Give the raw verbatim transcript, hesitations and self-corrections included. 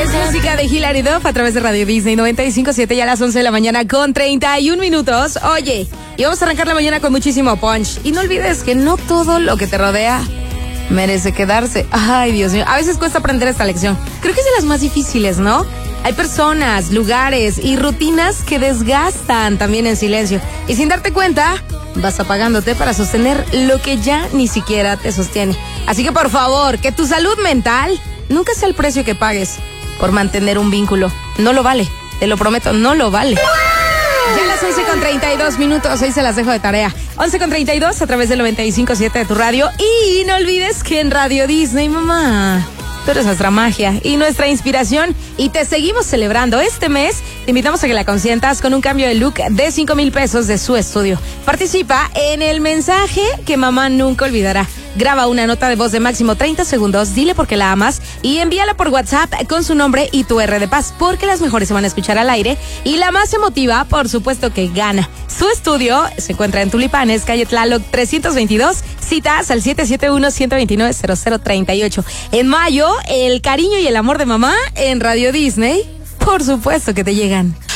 Música de Hilary Duff a través de Radio Disney noventa y cinco punto siete, ya a las once de la mañana con treinta y un minutos. Oye, y vamos a arrancar la mañana con muchísimo punch. Y no olvides que no todo lo que te rodea merece quedarse. Ay, Dios mío, a veces cuesta aprender esta lección. Creo que es de las más difíciles, ¿no? Hay personas, lugares y rutinas que desgastan también en silencio. Y sin darte cuenta, vas apagándote para sostener lo que ya ni siquiera te sostiene. Así que por favor, que tu salud mental nunca sea el precio que pagues por mantener un vínculo. No lo vale, te lo prometo, no lo vale. Ya a las once con treinta y dos minutos, hoy se las dejo de tarea. once con treinta y dos a través del noventa y cinco punto siete de tu radio. Y no olvides que en Radio Disney, mamá, tú eres nuestra magia y nuestra inspiración. Y te seguimos celebrando este mes. Te invitamos a que la consientas con un cambio de look de cinco mil pesos de su estudio. Participa en el mensaje que mamá nunca olvidará. Graba una nota de voz de máximo treinta segundos, dile por qué la amas y envíala por WhatsApp con su nombre y tu R de paz, porque las mejores se van a escuchar al aire y la más emotiva, por supuesto que gana. Su estudio se encuentra en Tulipanes, calle Tlaloc trescientos veintidós, citas al siete siete uno, uno dos nueve, cero cero tres ocho. En mayo, el cariño y el amor de mamá en Radio Disney, por supuesto que te llegan.